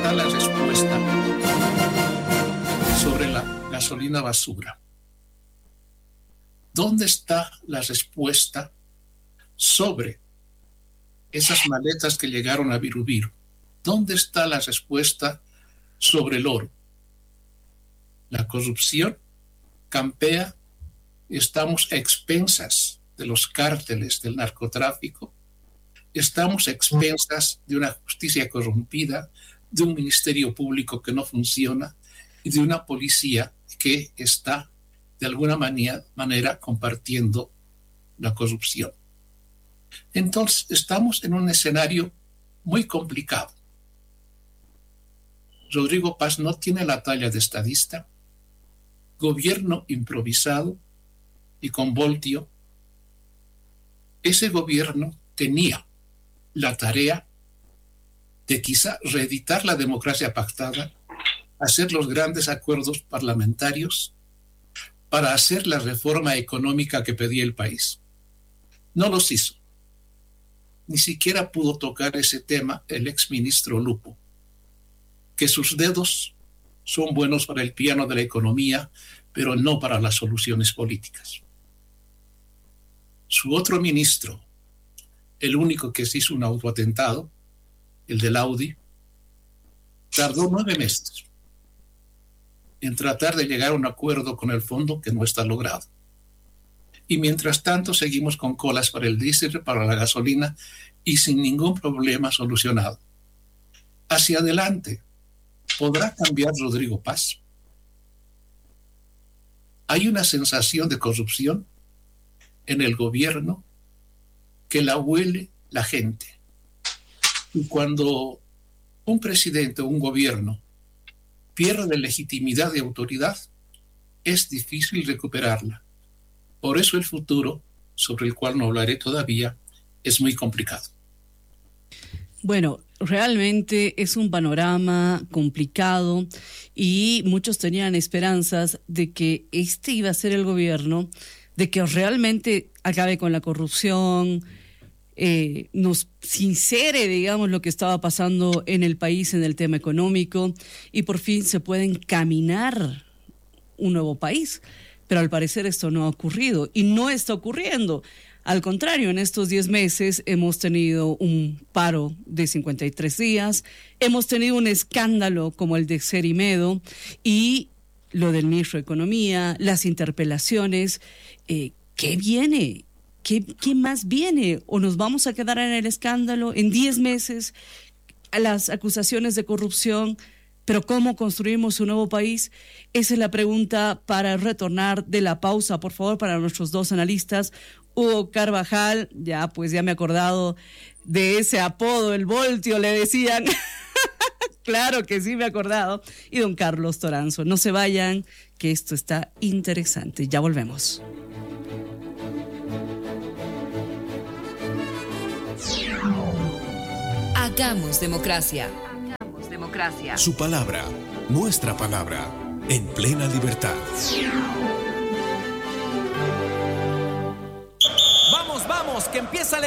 está la respuesta sobre la gasolina basura? ¿Dónde está la respuesta sobre esas maletas que llegaron a Virubiru? ¿Dónde está la respuesta sobre el oro? La corrupción campea, estamos a expensas de los cárteles del narcotráfico, estamos a expensas de una justicia corrompida, de un ministerio público que no funciona y de una policía que está de alguna manera compartiendo la corrupción. Entonces estamos en un escenario muy complicado. Rodrigo Paz no tiene la talla de estadista, gobierno improvisado y con voltio. Ese gobierno tenía la tarea de quizá reeditar la democracia pactada, hacer los grandes acuerdos parlamentarios para hacer la reforma económica que pedía el país. No los hizo. Ni siquiera pudo tocar ese tema el exministro Lupo, que sus dedos son buenos para el piano de la economía, pero no para las soluciones políticas. Su otro ministro, el único que se hizo un autoatentado, el del Audi, tardó 9 meses en tratar de llegar a un acuerdo con el fondo que no está logrado. Y mientras tanto seguimos con colas para el diésel, para la gasolina y sin ningún problema solucionado. Hacia adelante, ¿podrá cambiar Rodrigo Paz? Hay una sensación de corrupción en el gobierno que la huele la gente. Y cuando un presidente o un gobierno pierde legitimidad y autoridad, es difícil recuperarla. Por eso el futuro, sobre el cual no hablaré todavía, es muy complicado. Bueno, realmente es un panorama complicado y muchos tenían esperanzas de que este iba a ser el gobierno, de que realmente acabe con la corrupción, nos sincere, digamos, lo que estaba pasando en el país en el tema económico y por fin se pueda encaminar un nuevo país. Pero al parecer esto no ha ocurrido y no está ocurriendo. Al contrario, en estos 10 meses hemos tenido un paro de 53 días, hemos tenido un escándalo como el de Cerimedo y lo del ministro de Economía, las interpelaciones. ¿Qué viene? ¿Qué más viene? ¿O nos vamos a quedar en el escándalo en 10 meses? A las acusaciones de corrupción, pero ¿cómo construimos un nuevo país? Esa es la pregunta para retornar de la pausa, por favor, para nuestros dos analistas. Hugo Carvajal, ya me he acordado de ese apodo, el Voltio, le decían. Claro que sí me he acordado. Y don Carlos Toranzo. No se vayan, que esto está interesante. Ya volvemos. Hagamos democracia. Hagamos democracia. Su palabra, nuestra palabra, en plena libertad. Vamos, que empieza la